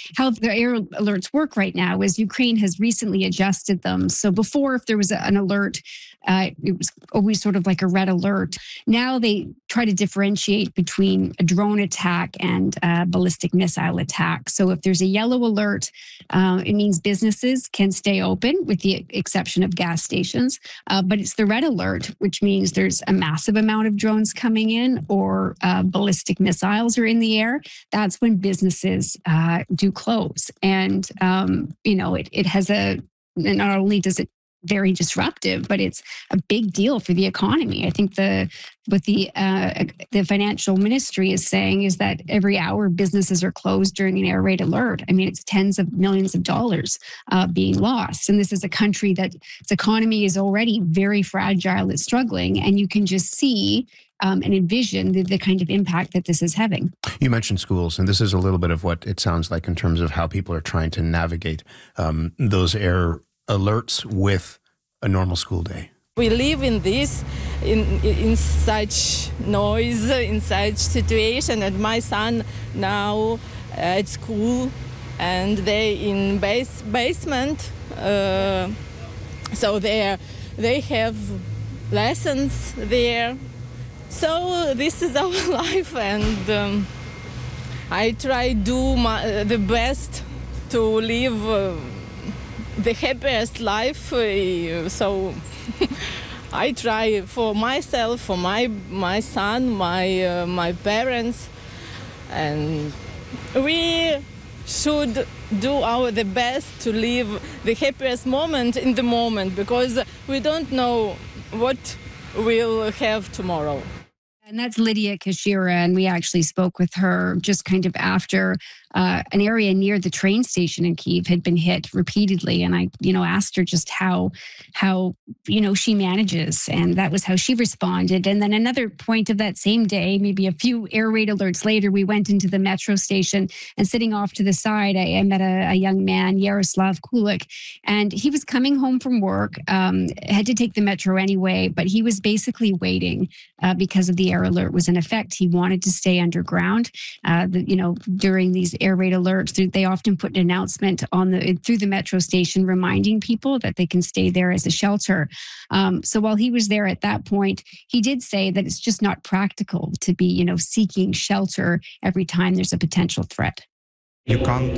how the air alerts work right now is Ukraine has recently adjusted them. So before, if there was an alert, it was always sort of like a red alert. Now they try to differentiate between a drone attack and a ballistic missile attack. So if there's a yellow alert, it means businesses can stay open with the exception of gas stations. But it's the red alert, which means there's a massive amount of drones coming in or ballistic missiles are in the air. That's when businesses do close. And, it has not only does it very disruptive, but it's a big deal for the economy. I think what the financial ministry is saying is that every hour businesses are closed during an air raid alert. I mean, it's tens of millions of dollars being lost. And this is a country that its economy is already very fragile. It's struggling. And you can just see and envision the kind of impact that this is having. You mentioned schools, and this is a little bit of what it sounds like in terms of how people are trying to navigate those air alerts with a normal school day. We live in this, in such noise, in such situation, and my son now at school, and they in basement, so they have lessons there. So this is our life, and I try do the best to live the happiest life. So I try for myself, for my son, my parents, and we should do the best to live the happiest moment in the moment, because we don't know what we'll have tomorrow. And that's Lydia Kashira, and we actually spoke with her just kind of after an area near the train station in Kyiv had been hit repeatedly. And I, asked her just how she manages, and that was how she responded. And then another point of that same day, maybe a few air raid alerts later, we went into the metro station, and sitting off to the side, I met a young man, Yaroslav Kulik, and he was coming home from work, had to take the metro anyway, but he was basically waiting because of the air alert was in effect. He wanted to stay underground. During these air raid alerts, they often put an announcement through the metro station reminding people that they can stay there as a shelter. So while he was there at that point, he did say that it's just not practical to be, seeking shelter every time there's a potential threat. You can't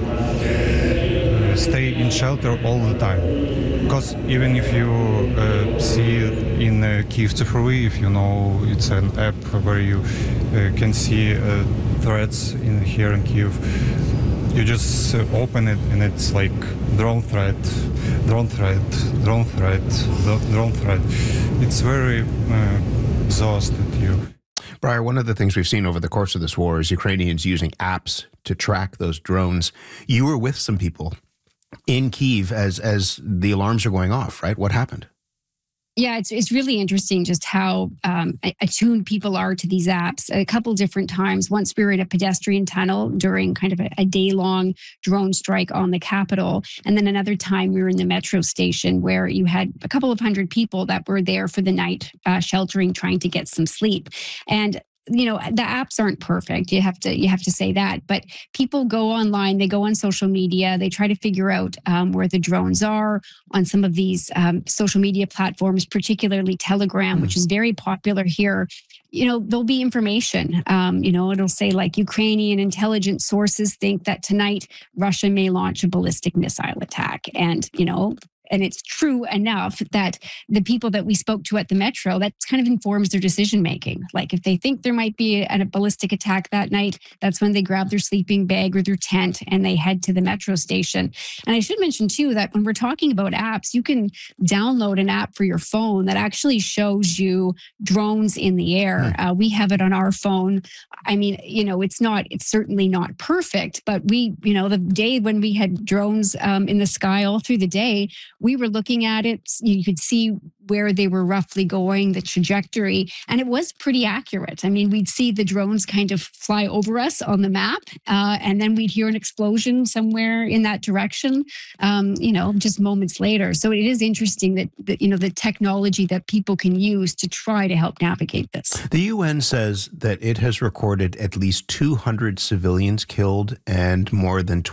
stay in shelter all the time, because even if you see in Kyiv Цифровый, if you know, it's an app where you can see threats here in Kyiv. You just open it and it's like drone threat, drone threat, drone threat, drone threat. It's very exhausted you. Briar, one of the things we've seen over the course of this war is Ukrainians using apps to track those drones. You were with some people in Kyiv as the alarms are going off, right? What happened? Yeah, it's really interesting just how attuned people are to these apps. A couple different times. Once we were in a pedestrian tunnel during kind of a day-long drone strike on the capital. And then another time we were in the metro station where you had a couple of hundred people that were there for the night, sheltering, trying to get some sleep. And the apps aren't perfect. You have to say that. But people go online, they go on social media, they try to figure out where the drones are on some of these social media platforms, particularly Telegram, which is very popular here. There'll be information. It'll say like Ukrainian intelligence sources think that tonight Russia may launch a ballistic missile attack. And it's true enough that the people that we spoke to at the metro, that kind of informs their decision making. Like if they think there might be a ballistic attack that night, that's when they grab their sleeping bag or their tent and they head to the metro station. And I should mention too that when we're talking about apps, you can download an app for your phone that actually shows you drones in the air. We have it on our phone. I mean, it's certainly not perfect, but the day when we had drones in the sky all through the day, we were looking at it. You could see where they were roughly going, the trajectory, and it was pretty accurate. I mean, we'd see the drones kind of fly over us on the map, and then we'd hear an explosion somewhere in that direction, just moments later. So it is interesting that the technology that people can use to try to help navigate this. The UN says that it has recorded at least 200 civilians killed and more than